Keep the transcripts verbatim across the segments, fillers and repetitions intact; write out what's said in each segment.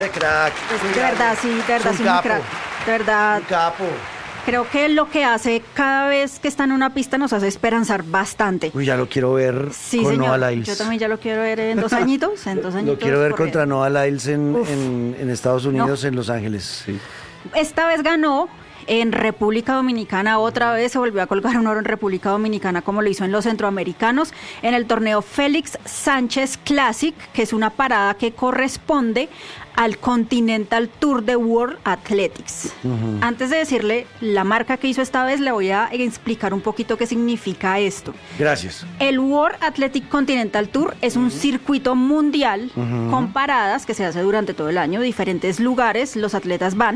De crack. Pues, de verdad, sí, de verdad, sí, un crack. De verdad. Un capo. Creo que lo que hace cada vez que está en una pista nos hace esperanzar bastante. Uy, ya lo quiero ver sí, con señor. Noah Lyles. Yo también ya lo quiero ver en dos añitos. En dos añitos lo quiero ver corriendo. contra Noah Lyles en, en, en Estados Unidos, No. en Los Ángeles. Sí. Esta vez ganó en República Dominicana, otra vez se volvió a colgar un oro en República Dominicana como lo hizo en los centroamericanos, en el torneo Félix Sánchez Classic, que es una parada que corresponde al Continental Tour de World Athletics. Uh-huh. Antes de decirle la marca que hizo esta vez, le voy a explicar un poquito qué significa esto. Gracias. El World Athletic Continental Tour es un uh-huh. circuito mundial uh-huh. con paradas que se hace durante todo el año, diferentes lugares, los atletas van.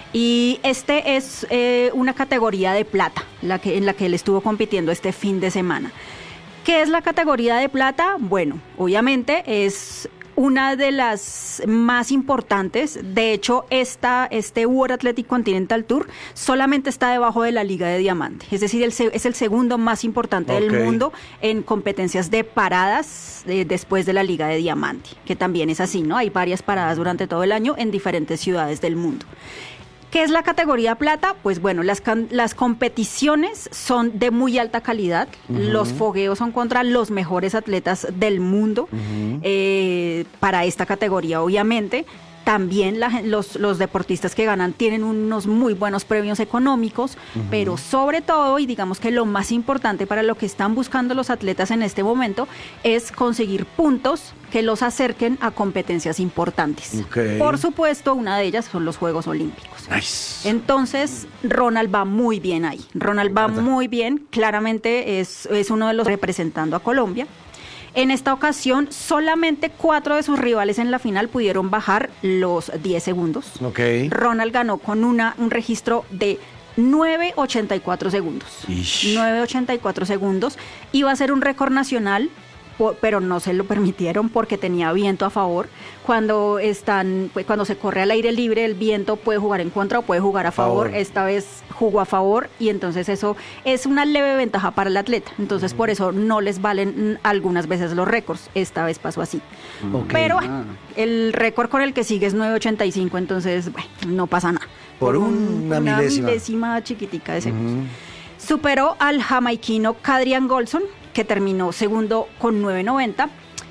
Y este es eh, una categoría de plata, la que, en la que él estuvo compitiendo este fin de semana. ¿Qué es la categoría de plata? Bueno, obviamente es una de las más importantes. De hecho, esta, este World Athletic Continental Tour solamente está debajo de la Liga de Diamante. Es decir, el, es el segundo más importante okay. del mundo en competencias de paradas eh, después de la Liga de Diamante, que también es así, ¿no? Hay varias paradas durante todo el año en diferentes ciudades del mundo. ¿Qué es la categoría plata? Pues bueno, las, las competiciones son de muy alta calidad, uh-huh. los fogueos son contra los mejores atletas del mundo, uh-huh. eh, para esta categoría obviamente. También la, los, los deportistas que ganan tienen unos muy buenos premios económicos, uh-huh. pero sobre todo, y digamos que lo más importante para lo que están buscando los atletas en este momento, es conseguir puntos que los acerquen a competencias importantes. Okay. Por supuesto, una de ellas son los Juegos Olímpicos. Nice. Entonces, Ronald va muy bien ahí. Ronald va muy bien, claramente es, es uno de los representando a Colombia. En esta ocasión, solamente cuatro de sus rivales en la final pudieron bajar los diez segundos. Okay. Ronald ganó con una, un registro de nueve ochenta y cuatro segundos. Ish. nueve ochenta y cuatro segundos. Iba a ser un récord nacional, pero no se lo permitieron porque tenía viento a favor. Cuando están, pues, cuando se corre al aire libre, el viento puede jugar en contra o puede jugar a favor. favor. Esta vez jugó a favor y entonces eso es una leve ventaja para el atleta. Entonces uh-huh. por eso no les valen algunas veces los récords. Esta vez pasó así. Okay. Pero ah. el récord con el que sigue es nueve ochenta y cinco, entonces bueno, no pasa nada. Por, por un, una, una milésima. milésima chiquitica de segundos. Uh-huh. Superó al jamaiquino Kadrian Golson, que terminó segundo con nueve noventa,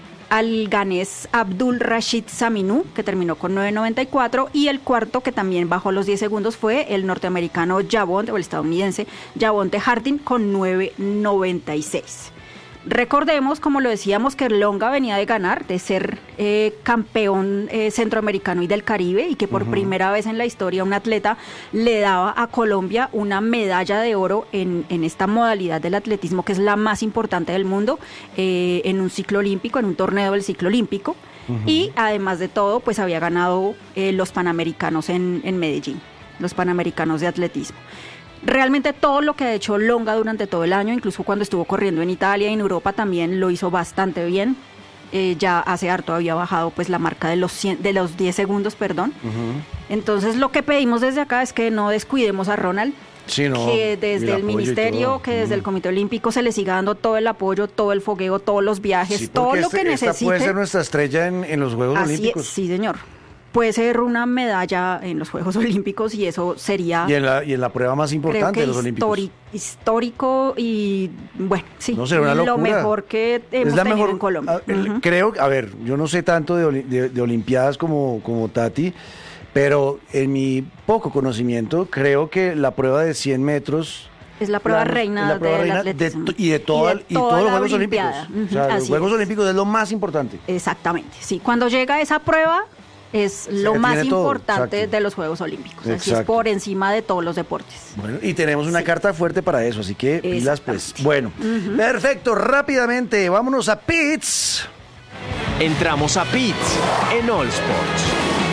al ganés Abdul Rashid Saminu, que terminó con nueve noventa y cuatro, y el cuarto, que también bajó los diez segundos, fue el norteamericano Javonte, o el estadounidense Javonte Harding, con nueve noventa y seis. Recordemos, como lo decíamos, que Longa venía de ganar, de ser eh, campeón eh, centroamericano y del Caribe, y que por uh-huh. primera vez en la historia un atleta le daba a Colombia una medalla de oro en, en esta modalidad del atletismo, que es la más importante del mundo, eh, en un ciclo olímpico, en un torneo del ciclo olímpico. Uh-huh. Y además de todo, pues había ganado eh, los Panamericanos en, en Medellín, los Panamericanos de atletismo. Realmente todo lo que ha hecho Longa durante todo el año, incluso cuando estuvo corriendo en Italia y en Europa, también lo hizo bastante bien. Eh, ya hace harto había bajado pues la marca de los cien, de los diez segundos, perdón. Uh-huh. Entonces lo que pedimos desde acá es que no descuidemos a Ronald. Sí, no, que desde el, el ministerio, que desde uh-huh. el Comité Olímpico se le siga dando todo el apoyo, todo el fogueo, todos los viajes, sí, todo lo este, que necesite. Esta puede ser nuestra estrella en, en los Juegos Así Olímpicos. Es, sí, señor. Puede ser una medalla en los Juegos Olímpicos y eso sería... Y en la, y en la prueba más importante de los Olímpicos. Histórico y, bueno, sí, no será una locura. Lo mejor que hemos es la tenido mejor, en Colombia. A, uh-huh. Creo, a ver, yo no sé tanto de, de, de Olimpiadas como, como Tati, pero en mi poco conocimiento, creo que la prueba de cien metros... Es la prueba la, reina la prueba del reina atletismo. De, y de, toda, y de y todos los Juegos Olimpiada. Olímpicos. Uh-huh. O sea, Así los Juegos es. Olímpicos es lo más importante. Exactamente, sí. Cuando llega esa prueba... es lo Se más todo, importante exacto. de los Juegos Olímpicos. Exacto. Así es por encima de todos los deportes. Bueno, y tenemos una sí. carta fuerte para eso, así que pilas pues. Bueno, uh-huh. perfecto, rápidamente, vámonos a Pits. Entramos a Pits en All Sports.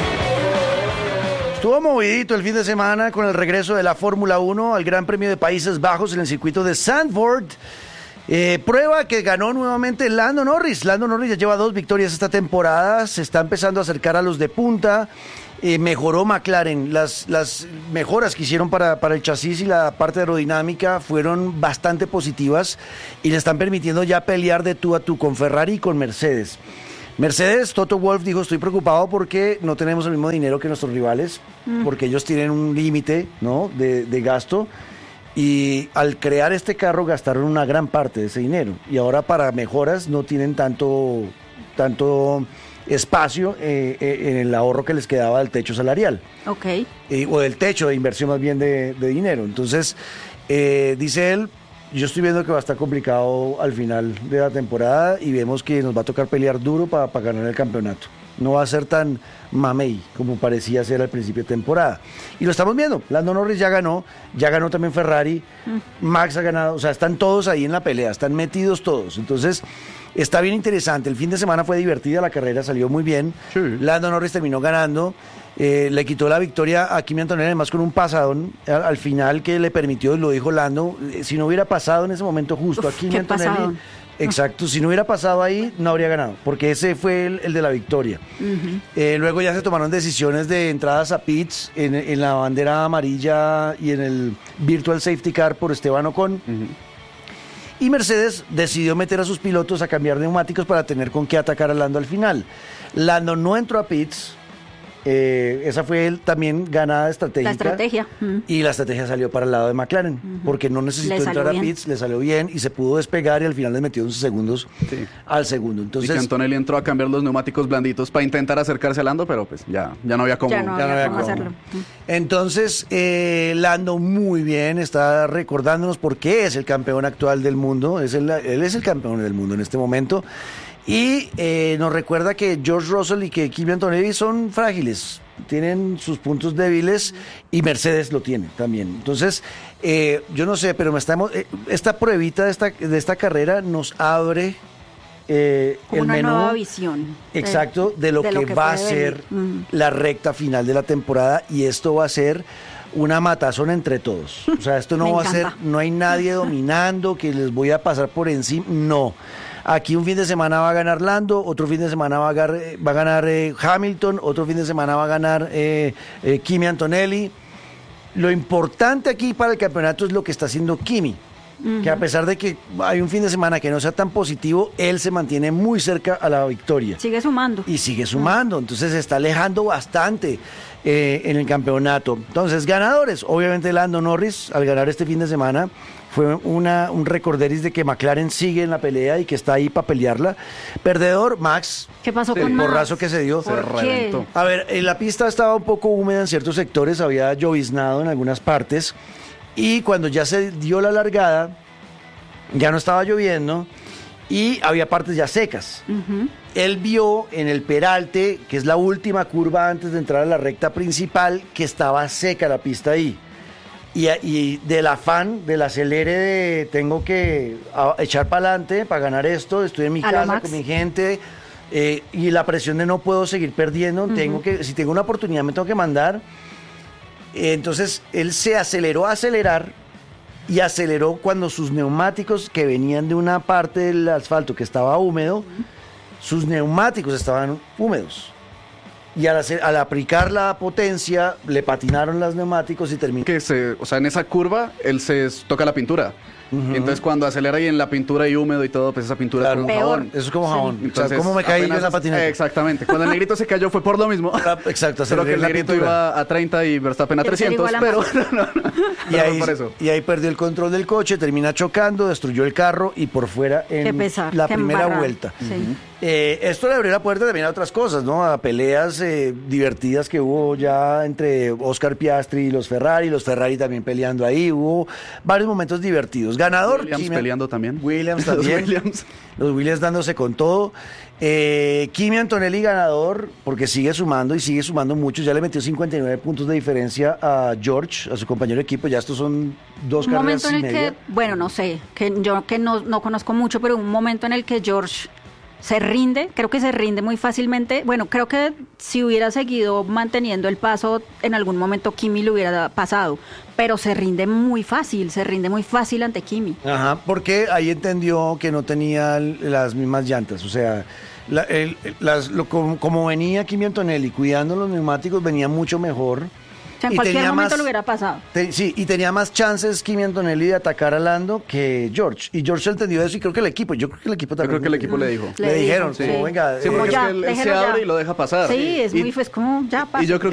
Estuvo movidito el fin de semana con el regreso de la Fórmula uno al Gran Premio de Países Bajos en el circuito de Zandvoort. Eh, prueba que ganó nuevamente Lando Norris. Lando Norris ya lleva dos victorias esta temporada, se está empezando a acercar a los de punta. Eh, mejoró McLaren, las, las mejoras que hicieron para, para el chasis y la parte aerodinámica fueron bastante positivas y le están permitiendo ya pelear de tú a tú con Ferrari y con Mercedes. Mercedes, Toto Wolff dijo, estoy preocupado porque no tenemos el mismo dinero que nuestros rivales, mm. porque ellos tienen un límite, ¿no?, de, de gasto, y al crear este carro gastaron una gran parte de ese dinero, y ahora para mejoras no tienen tanto, tanto espacio eh, eh, en el ahorro que les quedaba del techo salarial. Ok. Eh, o del techo de inversión más bien de, de dinero. Entonces, eh, dice él, yo estoy viendo que va a estar complicado al final de la temporada y vemos que nos va a tocar pelear duro para pa ganar el campeonato. No va a ser tan mamey como parecía ser al principio de temporada. Y lo estamos viendo. Lando Norris ya ganó, ya ganó también Ferrari, mm. Max ha ganado, o sea, están todos ahí en la pelea, están metidos todos. Entonces, está bien interesante. El fin de semana fue divertida, la carrera salió muy bien. Sí. Lando Norris terminó ganando. Eh, le quitó la victoria a Kimi Antonelli, además con un pasadón al, al final que le permitió, lo dijo Lando, eh, si no hubiera pasado en ese momento justo Uf, a Kimi Antonelli, pasadón. Exacto, si no hubiera pasado ahí no habría ganado, porque ese fue el, el de la victoria. Uh-huh. eh, luego ya se tomaron decisiones de entradas a pits en, en la bandera amarilla y en el virtual safety car por Esteban Ocon. Uh-huh. Y Mercedes decidió meter a sus pilotos a cambiar neumáticos para tener con qué atacar a Lando al final. Lando no entró a pits. Eh, esa fue él también ganada estratégica. La estrategia. Uh-huh. Y la estrategia salió para el lado de McLaren, uh-huh. porque no necesitó entrar bien. a pits, le salió bien y se pudo despegar y al final le metió once segundos sí. al segundo. Entonces, y que Antonelli entró a cambiar los neumáticos blanditos para intentar acercarse a Lando, pero pues ya, ya no había cómo, ya no había ya no había cómo cómo hacerlo. Entonces, eh, Lando muy bien, está recordándonos por qué es el campeón actual del mundo, es el, él es el campeón del mundo en este momento. Y eh, nos recuerda que George Russell y que Kimi Antonelli son frágiles, tienen sus puntos débiles y Mercedes lo tiene también. Entonces, eh, yo no sé, pero me estamos, eh, esta pruebita de esta, de esta carrera nos abre eh, el una menú. Nueva visión. Exacto, de, de, lo, de que lo que va a ser mm. la recta final de la temporada, y esto va a ser una matazón entre todos. O sea, esto no va encanta. a ser, no hay nadie dominando, que les voy a pasar por encima, no. Aquí un fin de semana va a ganar Lando, otro fin de semana va a ganar, va a ganar eh, Hamilton, otro fin de semana va a ganar eh, eh, Kimi Antonelli. Lo importante aquí para el campeonato es lo que está haciendo Kimi, uh-huh. que a pesar de que hay un fin de semana que no sea tan positivo, él se mantiene muy cerca a la victoria. Sigue sumando. Y sigue sumando, uh-huh. entonces se está alejando bastante eh, en el campeonato. Entonces, ganadores, obviamente Lando Norris, al ganar este fin de semana, fue una, un recorderis de que McLaren sigue en la pelea y que está ahí para pelearla. Perdedor, Max. ¿Qué pasó sí, con Max? El porrazo que se dio. Se reventó. A ver, eh, la pista estaba un poco húmeda en ciertos sectores, había lloviznado en algunas partes, y cuando ya se dio la largada, ya no estaba lloviendo y había partes ya secas. Uh-huh. Él vio en el peralte, que es la última curva antes de entrar a la recta principal, que estaba seca la pista ahí. Y, y del afán, del acelere de tengo que a, echar para adelante para ganar esto, estoy en mi casa con mi gente, eh, y la presión de no puedo seguir perdiendo, uh-huh. tengo que, si tengo una oportunidad me tengo que mandar. Eh, entonces él se aceleró a acelerar y aceleró cuando sus neumáticos, que venían de una parte del asfalto que estaba húmedo, uh-huh. sus neumáticos estaban húmedos. Y al, hacer, al aplicar la potencia, le patinaron los neumáticos y terminó. Que se, o sea, en esa curva, él se toca la pintura. Uh-huh. Y entonces cuando acelera y en la pintura y húmedo y todo, pues esa pintura claro, es como jabón. Eso es como jabón. Sí. Entonces, o sea, ¿cómo me caí yo en la patineta? Exactamente. Cuando el negrito se cayó fue por lo mismo. Exacto. Solo que el negrito iba a treinta y Verstappen a trescientos, pero no, no, no. Y, ahí, por eso. y ahí perdió el control del coche, termina chocando, destruyó el carro y por fuera en pesar, la primera embarrar. vuelta. Sí. Uh-huh. Eh, esto le abrió la puerta también a otras cosas, ¿no? A peleas eh, divertidas que hubo ya entre Oscar Piastri y los Ferrari, los Ferrari también peleando ahí, hubo varios momentos divertidos. Ganador, Williams Kimi, peleando también. Williams también. Los Williams. Los Williams dándose con todo. Eh, Kimi Antonelli ganador, porque sigue sumando y sigue sumando mucho. Ya le metió cincuenta y nueve puntos de diferencia a George, a su compañero de equipo. Ya estos son dos un carreras momento en y el media. que, bueno, no sé, que yo que no, no conozco mucho, pero un momento en el que George se rinde, creo que se rinde muy fácilmente. Bueno, creo que si hubiera seguido manteniendo el paso, en algún momento Kimi lo hubiera pasado, pero se rinde muy fácil, se rinde muy fácil ante Kimi. Ajá, porque ahí entendió que no tenía las mismas llantas, o sea, la, el, las, lo, como, como venía Kimi Antonelli cuidando los neumáticos, venía mucho mejor. sea, en Y cualquier tenía momento más- lo hubiera pasado. Te- sí, y tenía más chances Kimi Antonelli de atacar a Lando que George. Y George entendió eso y creo que el equipo, yo creo que el equipo Yo también. creo que el equipo le dijo. Le, Le dijeron, dijo, como, sí. venga, Sí, eh, porque ya, es que él, él se déjelo ya. abre y lo deja pasar. Sí, es Y- muy, pues como ya pasa. Y yo creo